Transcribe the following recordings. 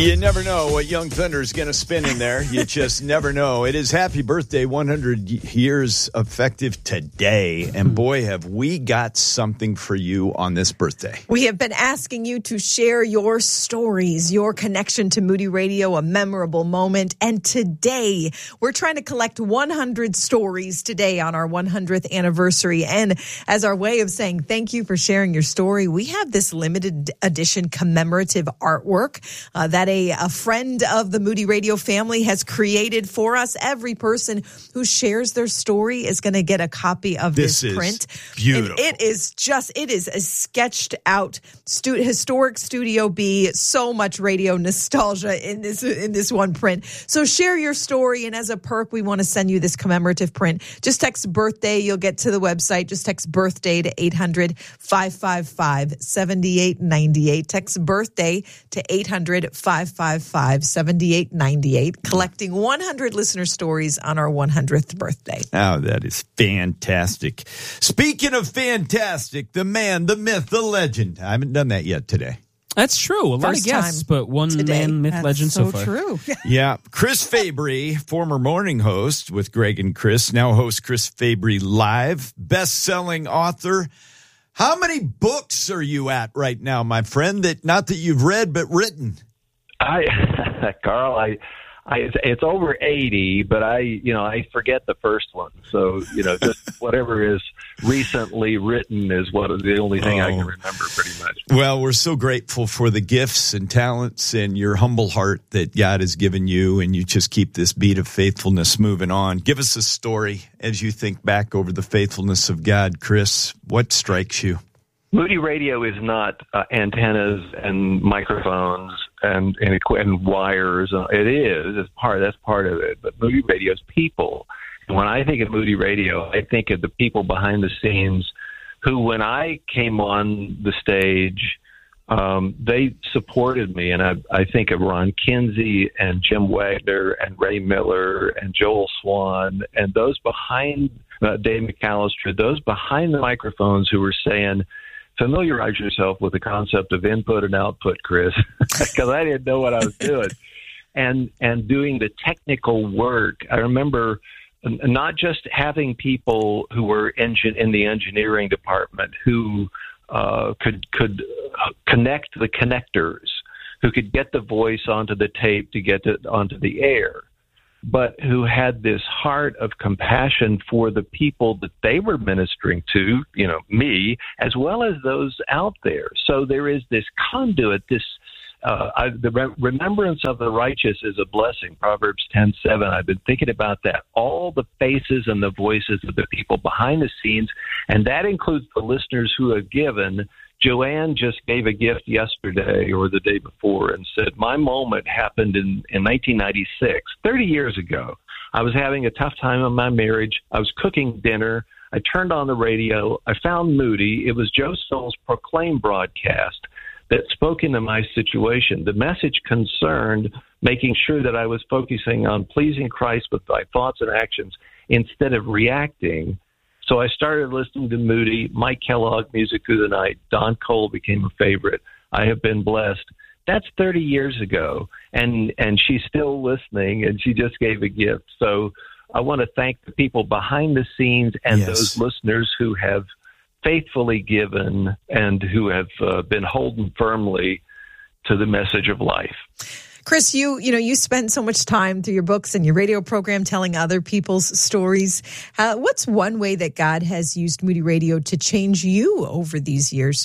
You never know what Young Thunder is going to spin in there. You just never know. It is happy birthday, 100 years effective today. And boy, have we got something for you on this birthday. We have been asking you to share your stories, your connection to Moody Radio, a memorable moment. And today, we're trying to collect 100 stories today on our 100th anniversary. And as our way of saying thank you for sharing your story, we have this limited edition commemorative artwork that a friend of the Moody Radio family has created for us. Every person who shares their story is going to get a copy of this print. Beautiful. And it is a sketched out historic Studio B. So much radio nostalgia in this one print. So share your story, and as a perk, we want to send you this commemorative print. Just text birthday. You'll get to the website. Just text birthday to 800-555-7898. Text birthday to 800-555-7898. Collecting 100 listener stories on our 100th birthday. Oh, that is fantastic. Speaking of fantastic, the man, the myth, the legend. I haven't done that yet today. That's true. A lot of guests, but one man, myth, legend so far. True. Yeah. Chris Fabry, former morning host with Greg and Chris, now hosts Chris Fabry Live, best-selling author. How many books are you at right now, my friend? Not that you've read, but written. Carl, it's over 80, but I forget the first one. So, just whatever is recently written is the only thing I can remember pretty much. Well, we're so grateful for the gifts and talents and your humble heart that God has given you, and you just keep this beat of faithfulness moving on. Give us a story as you think back over the faithfulness of God. Chris, what strikes you? Moody Radio is not antennas and microphones and wires. That's part of it. But Moody Radio is people. And when I think of Moody Radio, I think of the people behind the scenes who, when I came on the stage, they supported me. And I think of Ron Kinsey and Jim Wagner and Ray Miller and Joel Swan and those behind Dave McAllister, those behind the microphones who were saying, familiarize yourself with the concept of input and output, Chris, because I didn't know what I was doing. And doing the technical work. I remember not just having people who were in the engineering department who could connect the connectors, who could get the voice onto the tape to get it onto the air, but who had this heart of compassion for the people that they were ministering to, me, as well as those out there. So there is this conduit, the remembrance of the righteous is a blessing, Proverbs 10:7. I've been thinking about that. All the faces and the voices of the people behind the scenes, and that includes the listeners who have given. Joanne just gave a gift yesterday or the day before and said, my moment happened in 1996, 30 years ago. I was having a tough time in my marriage. I was cooking dinner. I turned on the radio. I found Moody. It was Joe Stoll's Proclaim broadcast that spoke into my situation. The message concerned making sure that I was focusing on pleasing Christ with my thoughts and actions instead of reacting. So I started listening to Moody, Mike Kellogg, Music Through the Night. Don Cole became a favorite. I have been blessed. That's 30 years ago, and she's still listening, and she just gave a gift. So I want to thank the people behind the scenes and those listeners who have faithfully given and who have been holding firmly to the message of life. Chris, you spend so much time through your books and your radio program telling other people's stories. What's one way that God has used Moody Radio to change you over these years?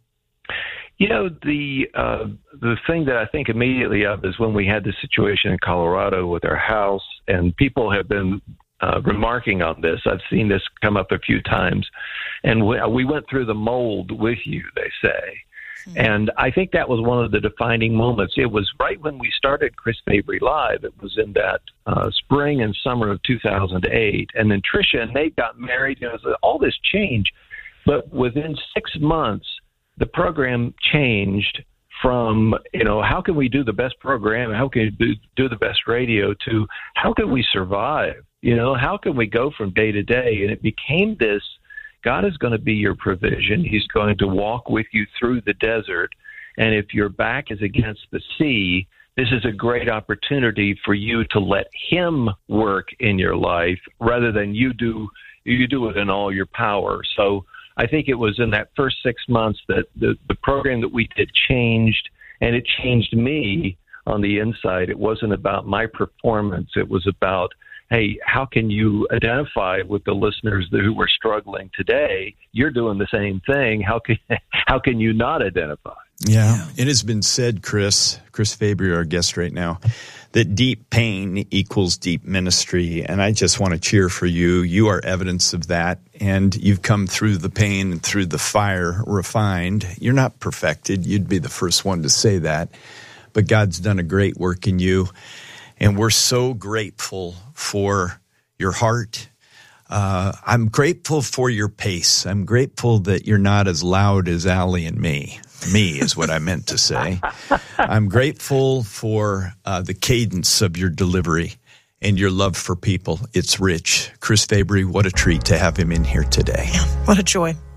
The thing that I think immediately of is when we had the situation in Colorado with our house, and people have been remarking on this. I've seen this come up a few times, and we went through the mold with you, they say. And I think that was one of the defining moments. It was right when we started Chris Fabry Live. It was in that spring and summer of 2008. And then Tricia and Nate got married. All this change. But within 6 months, the program changed from, how can we do the best program? How can we do the best radio to how can we survive? How can we go from day to day? And it became this, God is going to be your provision. He's going to walk with you through the desert. And if your back is against the sea, this is a great opportunity for you to let him work in your life rather than you do it in all your power. So I think it was in that first 6 months that the program that we did changed, and it changed me on the inside. It wasn't about my performance. It was about, hey, how can you identify with the listeners who were struggling today? You're doing the same thing. How can you not identify? Yeah. It has been said, Chris Fabry, our guest right now, that deep pain equals deep ministry. And I just want to cheer for you. You are evidence of that. And you've come through the pain and through the fire refined. You're not perfected. You'd be the first one to say that. But God's done a great work in you. And we're so grateful for your heart. I'm grateful for your pace. I'm grateful that you're not as loud as Allie and me. Me is what I meant to say. I'm grateful for the cadence of your delivery and your love for people. It's rich. Chris Fabry, what a treat to have him in here today. Yeah, what a joy.